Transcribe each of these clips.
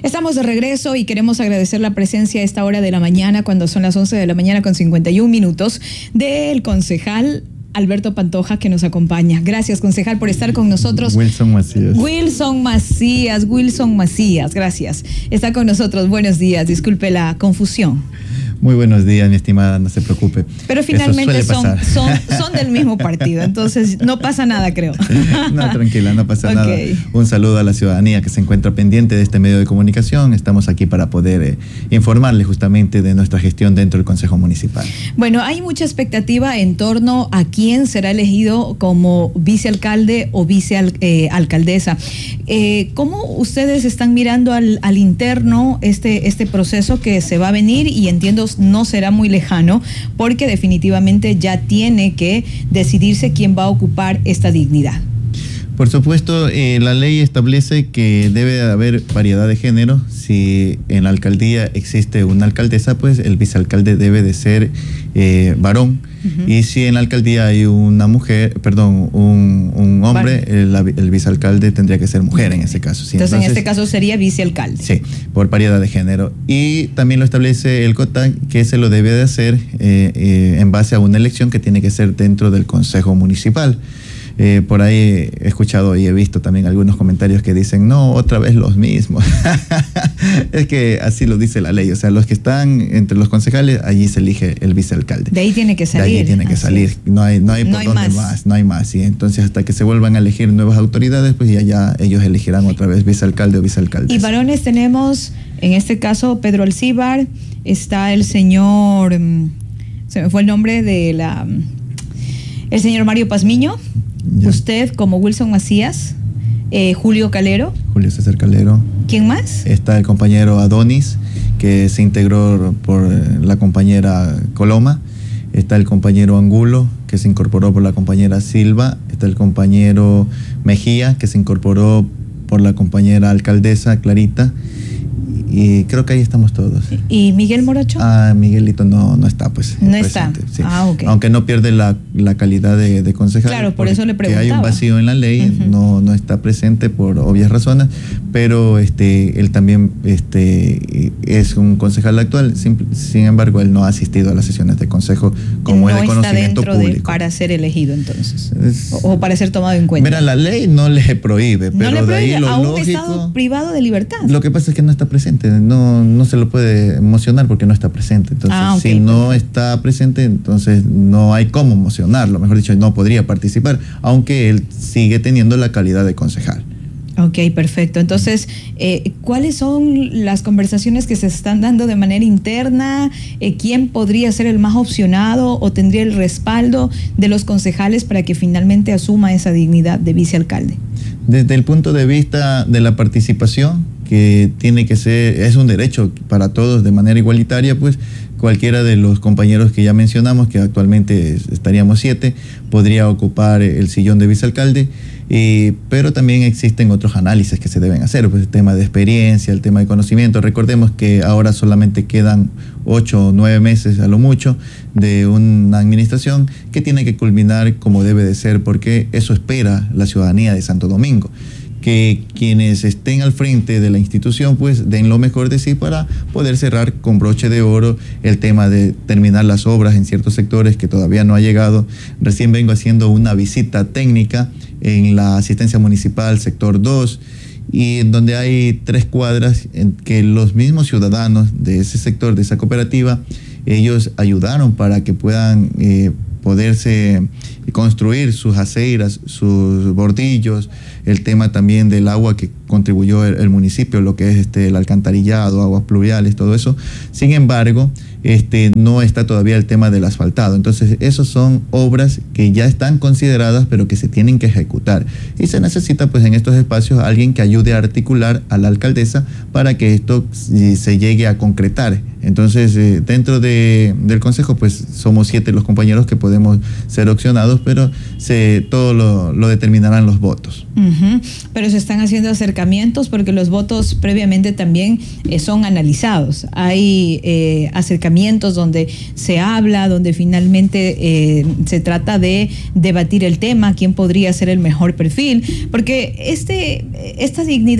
Estamos de regreso y queremos agradecer la presencia a esta hora de la mañana, cuando son las 11 de la mañana con 51 minutos, del concejal Alberto Pantoja, que nos acompaña. Gracias, concejal, por estar con nosotros. Wilson Macías, gracias. Está con nosotros. Buenos días, disculpe la confusión. Muy buenos días, mi estimada, no se preocupe. Pero finalmente son del mismo partido, entonces no pasa nada, creo. No, tranquila, no pasa nada. Un saludo a la ciudadanía que se encuentra pendiente de este medio de comunicación. Estamos aquí para poder informarles justamente de nuestra gestión dentro del Consejo Municipal. Bueno, hay mucha expectativa en torno a quién será elegido como vicealcalde o vicealcaldesa. ¿Cómo ustedes están mirando al interno este proceso que se va a venir? Y entiendo no será muy lejano, porque definitivamente ya tiene que decidirse quién va a ocupar esta dignidad. Por supuesto, la ley establece que debe haber variedad de género. Si en la alcaldía existe una alcaldesa, pues el vicealcalde debe de ser varón. Uh-huh. Y si en la alcaldía hay una mujer, un hombre, el vicealcalde tendría que ser mujer en ese caso. ¿Sí? Entonces, en este caso sería vicealcalde. Sí, por variedad de género. Y también lo establece el COTAC, que se lo debe de hacer en base a una elección que tiene que ser dentro del Consejo Municipal. Por ahí he escuchado y he visto también algunos comentarios que dicen, no, otra vez los mismos. Es que así lo dice la ley, o sea, los que están entre los concejales, allí se elige el vicealcalde. De ahí tiene que salir. De ahí tiene que salir, no hay por dónde más, no hay más. ¿Sí? Entonces, hasta que se vuelvan a elegir nuevas autoridades, pues ya ellos elegirán otra vez vicealcalde o vicealcaldesa. Y varones tenemos, en este caso, Pedro Alcíbar, está el señor, se me fue el nombre el señor Mario Pazmiño. Ya. Usted como Wilson Macías, Julio César Calero. ¿Quién más? Está el compañero Adonis, que se integró por la compañera Coloma. Está el compañero Angulo, que se incorporó por la compañera Silva. Está el compañero Mejía, que se incorporó por la compañera alcaldesa Clarita. Y creo que ahí estamos todos. ¿Y Miguel Morocho? Miguelito no está, pues. No presente, está. Sí. Okay. Aunque no pierde la calidad de concejal. Claro, por eso le preguntaba. Que hay un vacío en la ley, uh-huh. no está presente por obvias razones, pero él también es un concejal actual. Sin embargo, él no ha asistido a las sesiones de consejo como es de conocimiento público. Para ser elegido, entonces. O para ser tomado en cuenta. Mira, la ley no le prohíbe, pero no le prohíbe, de ahí lo a un lógico, estado privado de libertad. Lo que pasa es que no está presente. No se lo puede mocionar porque no está presente. Entonces, si no está presente, entonces no hay cómo mocionarlo. Mejor dicho, no podría participar, aunque él sigue teniendo la calidad de concejal. Ok, perfecto. Entonces, ¿cuáles son las conversaciones que se están dando de manera interna? ¿Quién podría ser el más opcionado o tendría el respaldo de los concejales para que finalmente asuma esa dignidad de vicealcalde? Desde el punto de vista de la participación, que tiene que ser, es un derecho para todos de manera igualitaria, pues cualquiera de los compañeros que ya mencionamos, que actualmente estaríamos 7, podría ocupar el sillón de vicealcalde, pero también existen otros análisis que se deben hacer, pues el tema de experiencia, el tema de conocimiento. Recordemos que ahora solamente quedan 8 o 9 meses a lo mucho de una administración que tiene que culminar como debe de ser, porque eso espera la ciudadanía de Santo Domingo. Que quienes estén al frente de la institución pues den lo mejor de sí para poder cerrar con broche de oro el tema de terminar las obras en ciertos sectores que todavía no ha llegado. Recién vengo haciendo una visita técnica en la asistencia municipal sector 2 y en donde hay 3 cuadras en que los mismos ciudadanos de ese sector, de esa cooperativa, ellos ayudaron para que puedan poderse construir sus aceiras, sus bordillos, el tema también del agua que contribuyó el municipio, lo que es el alcantarillado, aguas pluviales, todo eso. Sin embargo, no está todavía el tema del asfaltado. Entonces, esas son obras que ya están consideradas, pero que se tienen que ejecutar. Y se necesita, pues, en estos espacios alguien que ayude a articular a la alcaldesa para que esto se llegue a concretar. Entonces, dentro del consejo, pues, somos 7 los compañeros que podemos ser opcionados, pero todo lo determinarán los votos. Uh-huh. Pero se están haciendo acercamientos porque los votos previamente también son analizados. Hay acercamientos donde se habla, donde finalmente se trata de debatir el tema, quién podría ser el mejor perfil, porque esta dignidad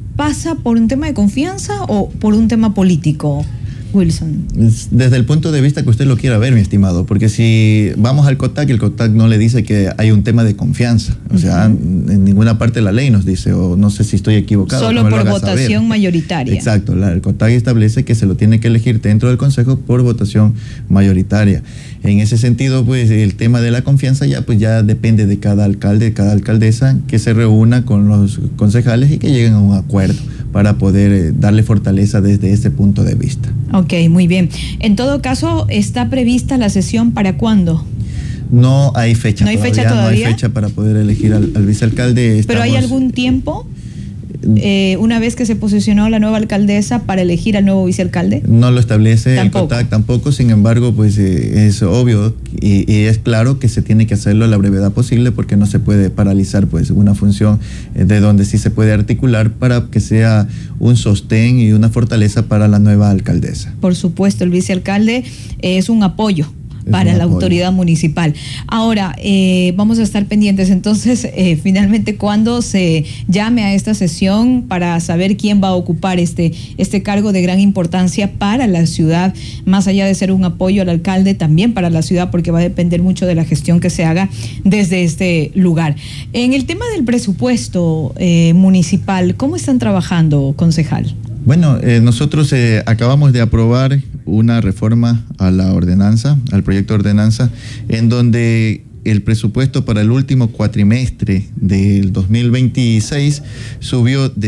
pasa por un tema de confianza o por un tema político, Wilson? Desde el punto de vista que usted lo quiera ver, mi estimado, porque si vamos al COTAC, el COTAC no le dice que hay un tema de confianza, o sea, en ninguna parte de la ley nos dice, o no sé si estoy equivocado. Solo por votación mayoritaria. Exacto, el COTAC establece que se lo tiene que elegir dentro del Consejo por votación mayoritaria. En ese sentido, pues el tema de la confianza ya depende de cada alcalde, cada alcaldesa, que se reúna con los concejales y que lleguen a un acuerdo para poder darle fortaleza desde ese punto de vista. Ok, muy bien. En todo caso, ¿está prevista la sesión para cuándo? No hay fecha. ¿No hay fecha todavía? No hay fecha para poder elegir al vicealcalde. ¿Pero hay algún tiempo? Una vez que se posicionó la nueva alcaldesa para elegir al nuevo vicealcalde. No lo establece el COTAC tampoco, sin embargo, pues es obvio y es claro que se tiene que hacerlo a la brevedad posible porque no se puede paralizar pues una función de donde sí se puede articular para que sea un sostén y una fortaleza para la nueva alcaldesa. Por supuesto, el vicealcalde es un apoyo para la autoridad municipal. Ahora, vamos a estar pendientes entonces, finalmente, cuando se llame a esta sesión para saber quién va a ocupar este cargo de gran importancia para la ciudad, más allá de ser un apoyo al alcalde, también para la ciudad, porque va a depender mucho de la gestión que se haga desde este lugar. En el tema del presupuesto municipal, ¿cómo están trabajando, concejal? Bueno, nosotros acabamos de aprobar una reforma a la ordenanza, al proyecto de ordenanza, en donde el presupuesto para el último cuatrimestre del 2026 subió de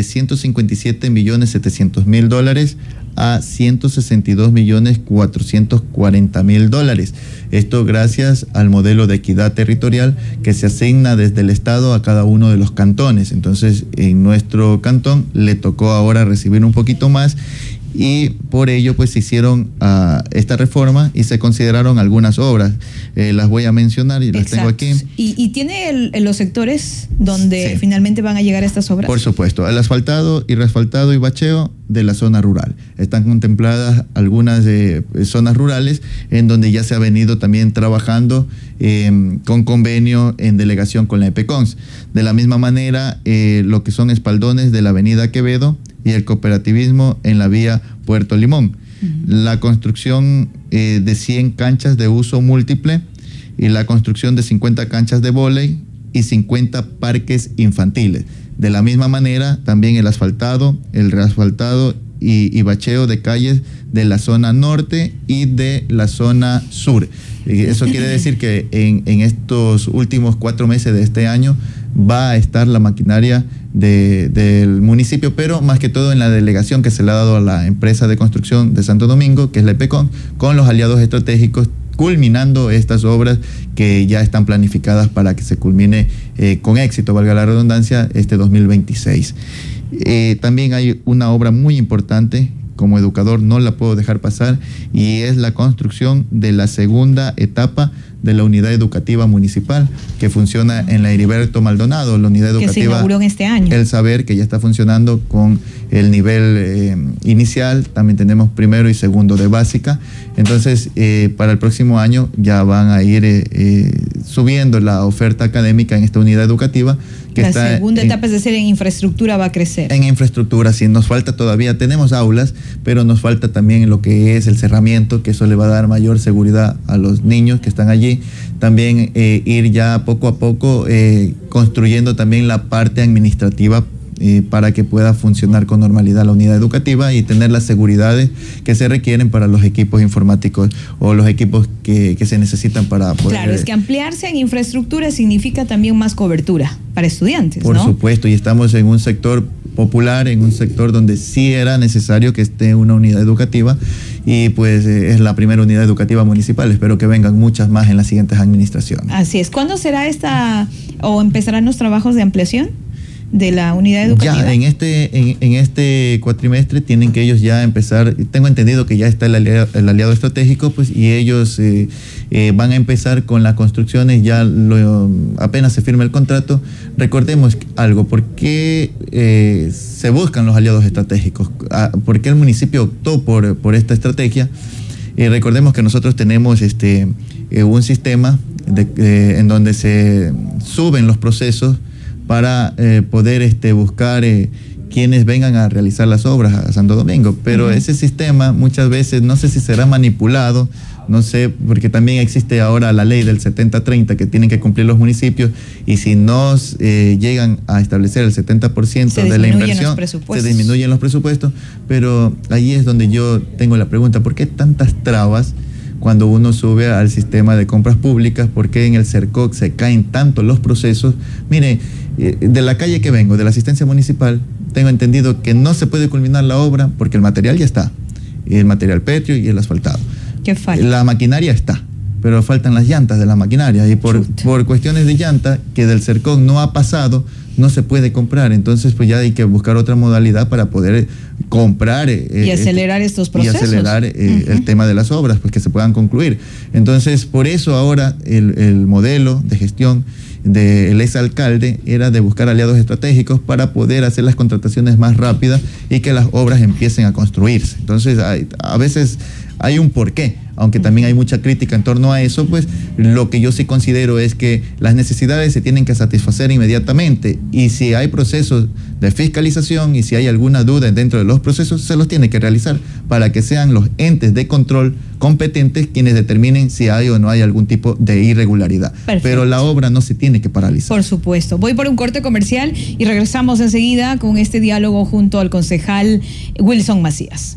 $157.700.000 a $162.440.000. Esto gracias al modelo de equidad territorial que se asigna desde el Estado a cada uno de los cantones. Entonces, en nuestro cantón le tocó ahora recibir un poquito más y por ello pues se hicieron esta reforma y se consideraron algunas obras. Las voy a mencionar y las tengo aquí. ¿Y tiene los sectores donde finalmente van a llegar estas obras? Por supuesto, el asfaltado y reasfaltado y bacheo de la zona rural. Están contempladas algunas zonas rurales en donde ya se ha venido también trabajando con convenio en delegación con la EPECONS. De la misma manera, lo que son espaldones de la avenida Quevedo y el cooperativismo en la vía Puerto Limón. La construcción de 100 canchas de uso múltiple y la construcción de 50 canchas de vóley y 50 parques infantiles. De la misma manera, también el asfaltado, el reasfaltado y bacheo de calles de la zona norte y de la zona sur. Eso quiere decir que en estos últimos 4 meses de este año va a estar la maquinaria del municipio, pero más que todo en la delegación que se le ha dado a la empresa de construcción de Santo Domingo, que es la EPECON, con los aliados estratégicos, culminando estas obras que ya están planificadas para que se culmine con éxito, valga la redundancia, este 2026. También hay una obra muy importante, como educador no la puedo dejar pasar, y es la construcción de la segunda etapa de la unidad educativa municipal que funciona en la Heriberto Maldonado, la unidad educativa que se inauguró en este año. El Saber, que ya está funcionando con el nivel inicial, también tenemos primero y segundo de básica. Entonces, para el próximo año ya van a ir subiendo la oferta académica en esta unidad educativa. Que la segunda etapa, es decir, en infraestructura va a crecer. En infraestructura, sí, nos falta todavía, tenemos aulas, pero nos falta también lo que es el cerramiento, que eso le va a dar mayor seguridad a los niños que están allí. También ir ya poco a poco construyendo también la parte administrativa para que pueda funcionar con normalidad la unidad educativa y tener las seguridades que se requieren para los equipos informáticos o los equipos que se necesitan para poder... Claro, es que ampliarse en infraestructura significa también más cobertura para estudiantes, Por ¿no? supuesto, y estamos en un sector popular, en un sector donde sí era necesario que esté una unidad educativa y pues es la primera unidad educativa municipal. Espero que vengan muchas más en las siguientes administraciones. Así es. ¿Cuándo será o empezarán los trabajos de ampliación de la unidad educativa? Ya, en este cuatrimestre tienen que ellos ya empezar. Tengo entendido que ya está el aliado estratégico, pues, y ellos van a empezar con las construcciones ya apenas se firme el contrato. Recordemos algo, ¿por qué se buscan los aliados estratégicos? ¿Por qué el municipio optó por esta estrategia? Recordemos que nosotros tenemos un sistema en donde se suben los procesos para poder buscar quienes vengan a realizar las obras a Santo Domingo. Pero ese sistema muchas veces, no sé si será manipulado, no sé, porque también existe ahora la ley del 70-30 que tienen que cumplir los municipios, y si no llegan a establecer el 70% de la inversión, se disminuyen los presupuestos. Pero ahí es donde yo tengo la pregunta: ¿por qué tantas trabas cuando uno sube al sistema de compras públicas? ¿Por qué en el CERCOC se caen tanto los procesos? Mire, de la calle que vengo, de la asistencia municipal, tengo entendido que no se puede culminar la obra porque el material ya está, el material pétreo y el asfaltado. ¿Qué falta? La maquinaria está, pero faltan las llantas de la maquinaria, y por cuestiones de llanta que del CERCOC no ha pasado, no se puede comprar. Entonces pues ya hay que buscar otra modalidad para poder comprar y acelerar estos procesos. Y acelerar el tema de las obras, pues que se puedan concluir. Entonces por eso ahora el modelo de gestión del exalcalde era de buscar aliados estratégicos para poder hacer las contrataciones más rápidas y que las obras empiecen a construirse. Entonces a veces hay un porqué, aunque también hay mucha crítica en torno a eso. Pues lo que yo sí considero es que las necesidades se tienen que satisfacer inmediatamente, y si hay procesos de fiscalización y si hay alguna duda dentro de los procesos, se los tiene que realizar para que sean los entes de control competentes quienes determinen si hay o no hay algún tipo de irregularidad. Perfecto. Pero la obra no se tiene que paralizar. Por supuesto. Voy por un corte comercial y regresamos enseguida con este diálogo junto al concejal Wilson Macías.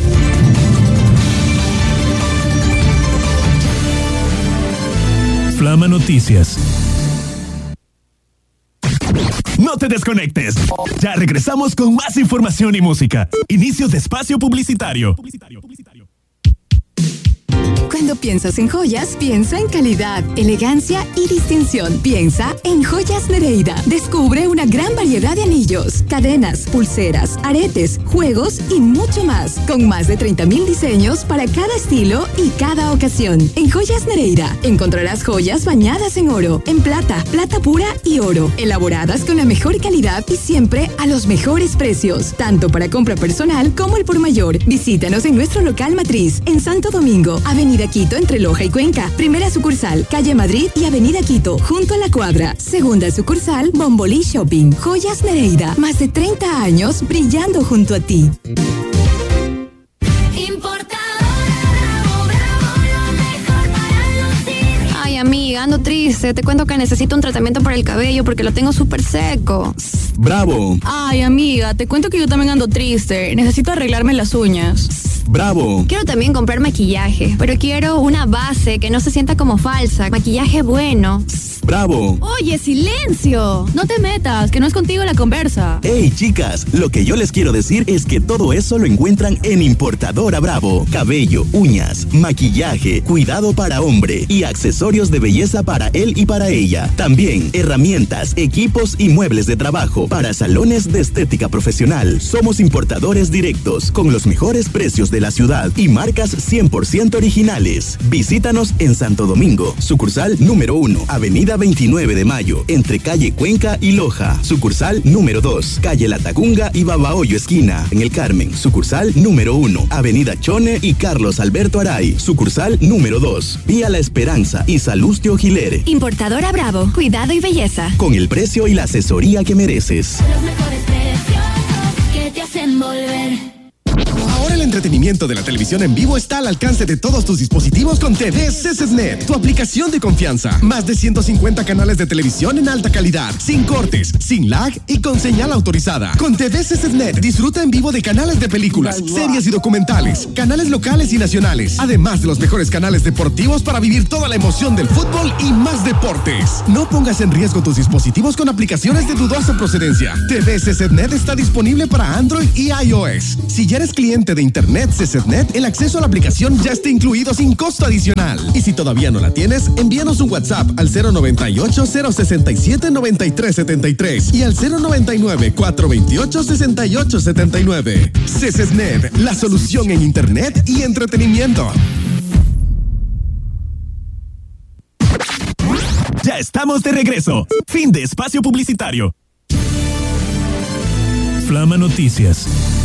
Flama Noticias. No te desconectes. Ya regresamos con más información y música. Inicio de espacio publicitario. Cuando piensas en joyas, piensa en calidad, elegancia y distinción. Piensa en Joyas Nereida. Descubre una gran variedad de anillos, cadenas, pulseras, aretes, juegos y mucho más. Con más de 30,000 diseños para cada estilo y cada ocasión. En Joyas Nereida encontrarás joyas bañadas en oro, en plata, plata pura y oro. Elaboradas con la mejor calidad y siempre a los mejores precios. Tanto para compra personal como el por mayor. Visítanos en nuestro local matriz, en Santo Domingo, Avenida Quito entre Loja y Cuenca. Primera sucursal, Calle Madrid y Avenida Quito, junto a la cuadra. Segunda sucursal, Bombolí Shopping. Joyas Nereida, más de 30 años brillando junto a ti. Ay, amiga, ando triste. Te cuento que necesito un tratamiento para el cabello porque lo tengo súper seco. ¡Bravo! Ay, amiga, te cuento que yo también ando triste. Necesito arreglarme las uñas. ¡Bravo! Quiero también comprar maquillaje, pero quiero una base que no se sienta como falsa. Maquillaje bueno. ¡Bravo! Oye, silencio. No te metas, que no es contigo la conversa. ¡Hey, chicas! Lo que yo les quiero decir es que todo eso lo encuentran en Importadora Bravo. Cabello, uñas, maquillaje, cuidado para hombre y accesorios de belleza para él y para ella. También herramientas, equipos y muebles de trabajo para salones de estética profesional. Somos importadores directos con los mejores precios de la ciudad y marcas 100% originales. Visítanos en Santo Domingo, sucursal número 1, Avenida 29 de Mayo, entre calle Cuenca y Loja. Sucursal número 2, calle La Tacunga y Babahoyo esquina, en el Carmen. Sucursal número 1, Avenida Chone y Carlos Alberto Aray. Sucursal número 2, Vía La Esperanza y Salustio Giler. Importadora Bravo, cuidado y belleza. Con el precio y la asesoría que mereces. Los mejores precios que te hacen volver. Ahora el entretenimiento de la televisión en vivo está al alcance de todos tus dispositivos con TV CCSnet, tu aplicación de confianza. Más de 150 canales de televisión en alta calidad, sin cortes, sin lag y con señal autorizada. Con TV CCSnet disfruta en vivo de canales de películas, series y documentales, canales locales y nacionales, además de los mejores canales deportivos para vivir toda la emoción del fútbol y más deportes. No pongas en riesgo tus dispositivos con aplicaciones de dudosa procedencia. TV CCSnet está disponible para Android y iOS. Si ya eres cliente de Internet CCSnet, el acceso a la aplicación ya está incluido sin costo adicional. Y si todavía no la tienes, envíanos un WhatsApp al 098-067-9373 y al 099-428-6879. CCSnet, la solución en Internet y entretenimiento. Ya estamos de regreso. Fin de espacio publicitario. Flama Noticias.